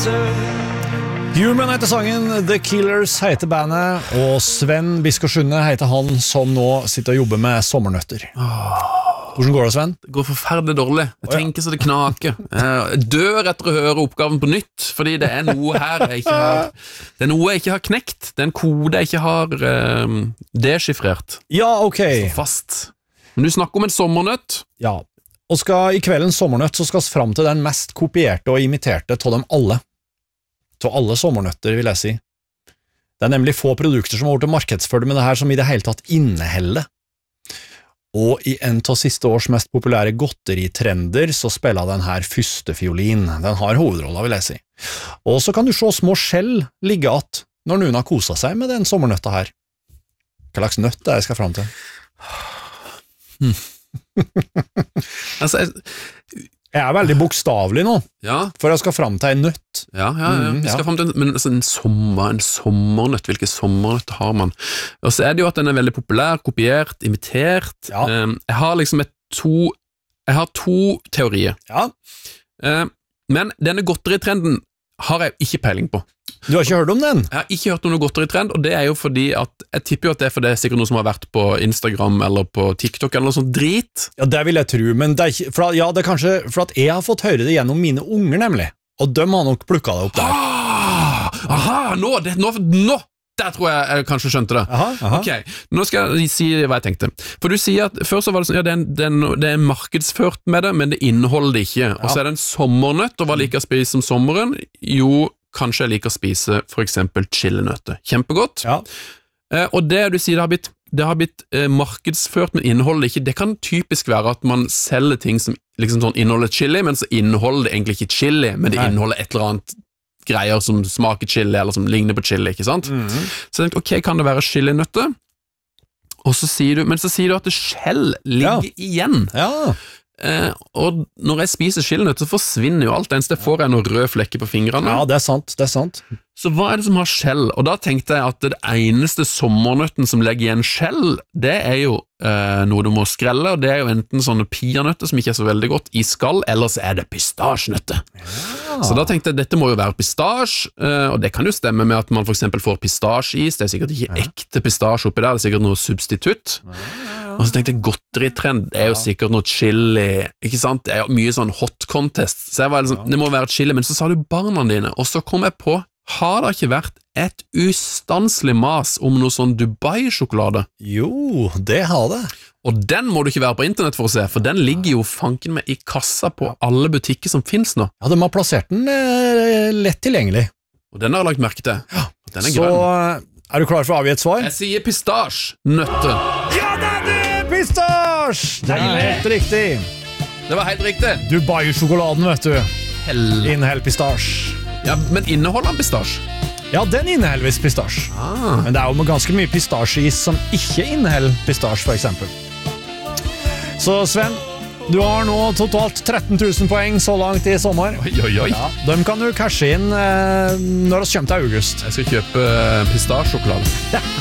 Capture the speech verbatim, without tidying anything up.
Human heter sangen, The Killers heter bandet, og Sven Biskår-Sunde heter han som nå sitter og jobber med sommernøtter. Hvordan går det, Sven? Det går forferdelig dårlig. Jeg tenker så det knaker. Jeg dør etter å høre oppgaven på nytt, fordi det er noe her jeg ikke har Det er noe jeg ikke har knekt. Det er en kode jeg ikke har um, deschiffrert. Ja, ok. Så fast. Men du snakker om en sommernøtt. Ja, og skal i kveldens sommernøtt så skal vi fram til den mest kopierte og imiterte av dem alle. Til alle sommernøtter, vil jeg si. Det er nemlig få produkter som har vært markedsført med det her som i det hele tatt inneholder. Og i en av siste års mest populære godteritrender så spiller den her første fiolin. Den har hovedrolla, vil jeg si. Og så kan du se små skjell ligge att når noen har koset seg med den sommernøtta her. Hva slags nøtt er jeg skal fram til? Hmm. altså, jeg... Jeg er veldig bokstavlig nå, ja. For jeg skal fram til en nøtt. Ja, ja, ja. Vi skal ja. frem til en, men altså, en sommer, en sommernøtt, hvilke sommernøtter har man? Og så er det jo at den er veldig populær, kopiert, imitert. Ja. Jeg har liksom et to, jeg har to teorier. Ja. Men denne godteritrenden har jeg ikke peiling på. Du har ikke hørt om den? Jeg har ikke hørt om noe godteritrend, og det er jo fordi at jeg tipper jo at det er for det er sikkert noe som har vært på Instagram eller på TikTok eller noe sånt drit. Ja, det vil jeg tro, men det er ikke, for, ja, det er kanskje for at jeg har fått høre det gjennom mine unger nemlig, og de har nok plukket det opp der. Ah, aha, nå, det, nå, nå, der tror jeg jeg kanskje skjønte det. Aha, aha. Ok, nå skal jeg si hva jeg tenkte. For du sier at først så var det sånn, ja, det er, det er, det er markedsført med det, men det inneholder det ikke. Og så er det en sommernøtt, og hva liker å spise om sommeren? Jo, kanskje jeg liker å spise for eksempel chilinøtter. Kjempegodt. Ja. Eh, og det du sier, det har blitt, det har blitt eh, markedsført, men inneholder det ikke. Det kan typisk være at man selger ting som liksom sånn inneholder chili, men så inneholder det egentlig ikke chili, men det Nei. inneholder et eller annet greier som smaker chili, eller som ligner på chili, ikke sant? Mm-hmm. Så jeg tenkte, ok, kan det være chilinøtter? Og så sier du, men så sier du at det skjell ligger Ja. igjen. Ja. Eh, og når jeg spiser chilinøtter, så forsvinner jo alt, det eneste får jeg noen røde flekker på fingrene. Ja, det er sant, det er sant. Så hva er det som har skjell? Og da tenkte jeg at det eneste sommernøtten som legger igjen skjell, det er jo eh, noe du må skrelle, og det er jo enten sånne peanøtter som ikke er så veldig godt i skall, eller så er det pistasjenøtter. Ja. Så da tenkte jeg, dette må jo være pistasje, eh, og det kan jo stemme med at man for eksempel får pistasjeis, det er sikkert ikke Ja. ekte pistasje oppi der, det er sikkert noe substitutt. Og så tenkte jeg, godteritrend, det er jo sikkert noe chili, ikke sant? Det er jo mye sånn hot contest, så jeg var liksom, det må være chili, men så sa du barna dine, og så kom jeg på, har det ikke vært et ustanselig mas om noe sånn Dubai-sjokolade? Jo, det har det. Og den må du ikke være på internett for å se, for den ligger jo fanken med i kassa på alle butikker som finnes nå. Ja, de har plassert den eh, lett tilgjengelig. Og den har jeg lagt merke til. Den er Så grønn. er du klar for å avgi et svar? Jeg sier pistasje, nøtte. Ja, det er det! Pistasje! Det er helt riktig. Det var helt riktig. Dubai-sjokoladen, vet du. Hell. Inneheld pistasje. Ja, men inneholder den pistasje? Ja, den inneholder visst pistasje. Ah. Men det er jo ganske mye pistasjeis som ikke inneholder pistasje, for eksempel. Så Sven, du har nå totalt tretten tusen poeng så langt i sommer. Oi, oi, oi. Ja, dem kan du cashe inn eh, når vi kommer til august. Jeg skal kjøpe pistasjesjokolade.